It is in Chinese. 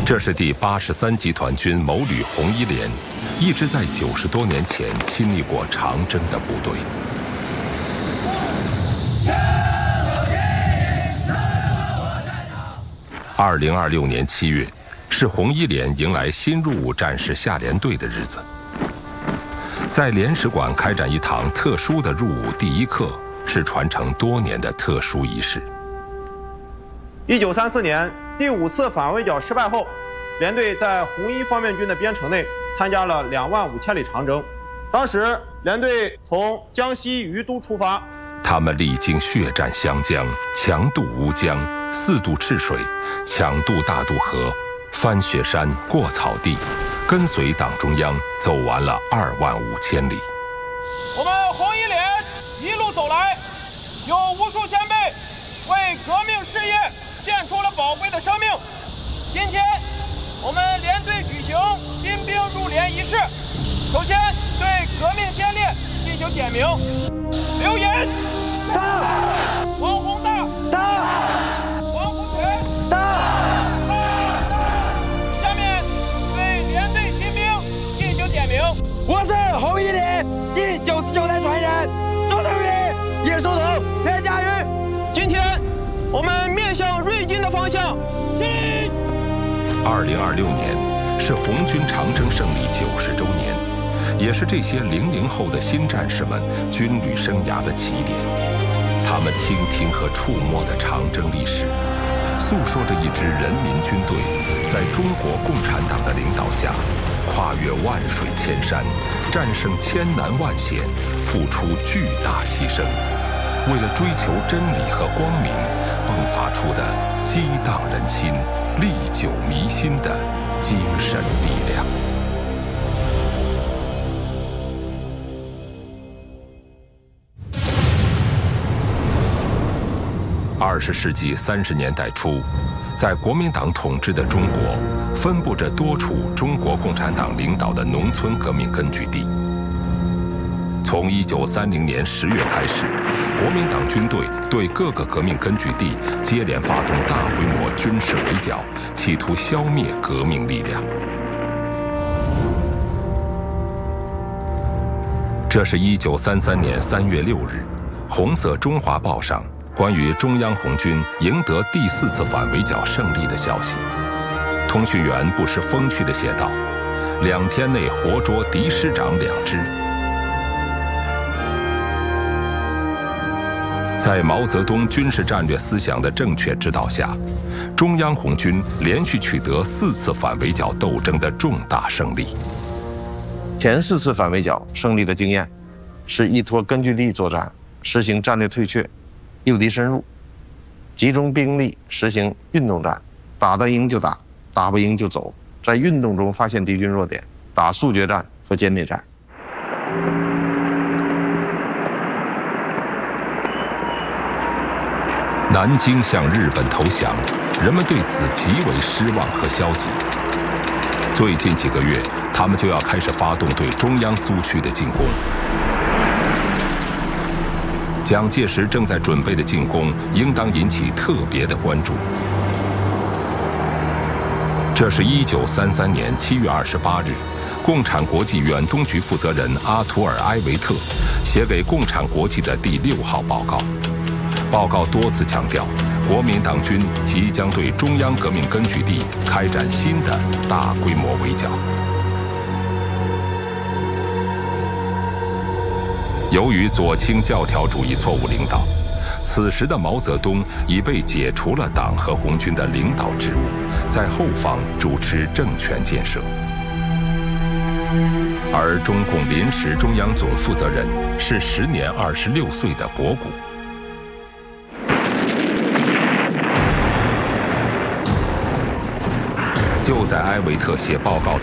这是第83集团军某旅红一连，一直在90多年前亲历过长征的部队。2026年7月，是红一连迎来新入伍战士下连队的日子。在连史馆开展一堂特殊的入伍第一课，是传承多年的特殊仪式。 1934年第5次反围剿失败后，连队在红一方面军的编程内参加了2万5千里长征。当时连队从江西于都出发， 他们历经血战湘江、强渡乌江、4渡赤水、抢渡大渡河、翻雪山、过草地，跟随党中央走完了2万5千里。 我们红一连一路走来，有无数先辈为革命事业献出了宝贵的生命。今天我们连队举行新兵入连仪式，首先对革命先烈进行点名。刘岩到，王洪大到，王福全到。下面对连队新兵进行点名。 我是红一连第99代传人周正宇、叶寿腾、田家瑜。 今天我们面向瑞金的方向。 2026年是红军长征胜利90周年，也是这些00后的新战士们军旅生涯的起点。他们倾听和触摸的长征历史，诉说着一支人民军队在中国共产党的领导下，跨越万水千山，战胜千难万险，付出巨大牺牲，为了追求真理和光明，迸发出的激荡人心、历久弥新的精神力量。20世纪30年代初，在国民党统治的中国，分布着多处中国共产党领导的农村革命根据地。从1930年10月开始，国民党军队对各个革命根据地接连发动大规模军事围剿，企图消灭革命力量。这是1933年3月6日，红色中华报上关于中央红军赢得第4次反围剿胜利的消息。通讯员不失风趣地写道：2天内活捉敌师长2支。在毛泽东军事战略思想的正确指导下，中央红军连续取得4次反围剿斗争的重大胜利。 前4次反围剿胜利的经验是依托根据地作战，实行战略退却，诱敌深入，集中兵力实行运动战，打得赢就打，打不赢就走，在运动中发现敌军弱点，打速决战和歼灭战。 南京向日本投降，人们对此极为失望和消极。最近几个月，他们就要开始发动对中央苏区的进攻。蒋介石正在准备的进攻，应当引起特别的关注。这是1933年7月28日，共产国际远东局负责人阿图尔·埃维特写给共产国际的第6号报告。报告多次强调，国民党军即将对中央革命根据地开展新的大规模围剿。由于左倾教条主义错误领导，此时的毛泽东已被解除了党和红军的领导职务，在后方主持政权建设。而中共临时中央总负责人是时年26岁的博古。就在埃维特写报告的